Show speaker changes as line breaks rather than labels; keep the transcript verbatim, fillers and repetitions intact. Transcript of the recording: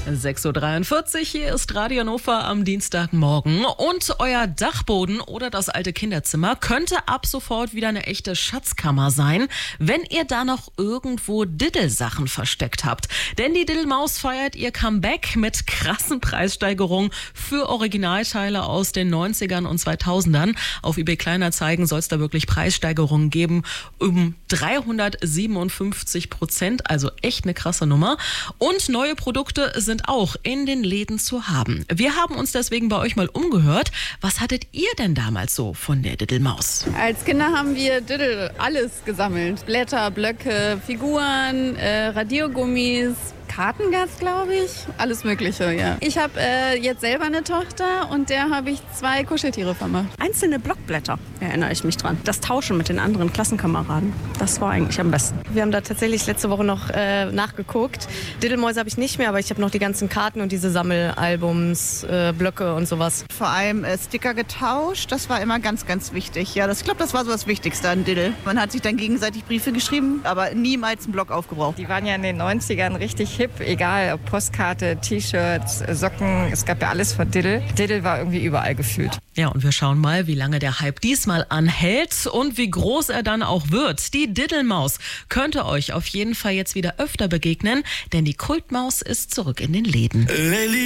sechs Uhr dreiundvierzig, hier ist Radio Hannover am Dienstagmorgen. Und euer Dachboden oder das alte Kinderzimmer könnte ab sofort wieder eine echte Schatzkammer sein, wenn ihr da noch irgendwo Diddle-Sachen versteckt habt. Denn die Diddle-Maus feiert ihr Comeback mit krassen Preissteigerungen für Originalteile aus den neunzigern und zweitausendern. Auf eBay Kleinanzeigen soll es da wirklich Preissteigerungen geben um dreihundertsiebenundfünfzig Prozent, also echt eine krasse Nummer. Und neue Produkte sind auch in den Läden zu haben. Wir haben uns deswegen bei euch mal umgehört. Was hattet ihr denn damals so von der Diddle-Maus?
Als Kinder haben wir Diddle alles gesammelt. Blätter, Blöcke, Figuren, äh, Radiergummis, Kartengas, glaube ich. Alles Mögliche, ja. Ich habe äh, jetzt selber eine Tochter und der habe ich zwei Kuscheltiere vermacht.
Einzelne Blockblätter, erinnere ich mich dran. Das Tauschen mit den anderen Klassenkameraden, das war eigentlich am besten. Wir haben da tatsächlich letzte Woche noch äh, nachgeguckt. Diddle-Mäuse habe ich nicht mehr, aber ich habe noch die ganzen Karten und diese Sammelalbums, äh, Blöcke und sowas.
Vor allem äh, Sticker getauscht, das war immer ganz, ganz wichtig. Ja, das, ich glaube, das war so das Wichtigste an Diddle. Man hat sich dann gegenseitig Briefe geschrieben, aber niemals einen Block aufgebraucht.
Die waren ja in den neunzigern richtig hip, egal ob Postkarte, T-Shirts, Socken, es gab ja alles von Diddle. Diddle war irgendwie überall gefühlt.
Ja, und wir schauen mal, wie lange der Hype diesmal anhält und wie groß er dann auch wird. Die Diddle-Maus könnte euch auf jeden Fall jetzt wieder öfter begegnen, denn die Kultmaus ist zurück in den Läden.